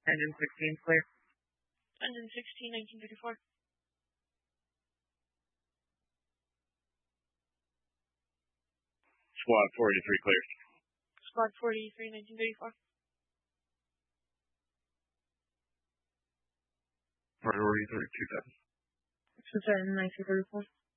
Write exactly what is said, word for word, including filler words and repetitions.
Engine sixteen, clear. Engine sixteen, nineteen thirty-four. Squad four eighty-three, clear. Squad four eighty-three, nineteen thirty-four. Priority thirty-two, seven. Six seven, nineteen thirty-four.